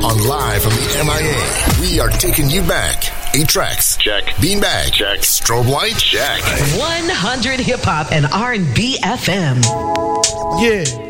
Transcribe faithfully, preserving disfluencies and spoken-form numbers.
On Live from the M I A, we are taking you back. Eight tracks. Check. Beanbag. Check. Strobe light. Check. one hundred Hip Hop and R and B F M. Yeah.